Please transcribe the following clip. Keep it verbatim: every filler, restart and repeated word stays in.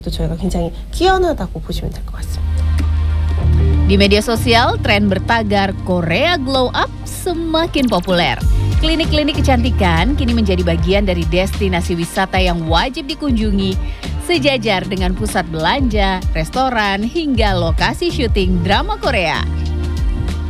또 저희가 굉장히 뛰어나다고 보시면 될 것 같습니다. Di media sosial, tren bertagar Korea Glow Up semakin populer. Klinik-klinik kecantikan kini menjadi bagian dari destinasi wisata yang wajib dikunjungi, sejajar dengan pusat belanja, restoran, hingga lokasi syuting drama Korea.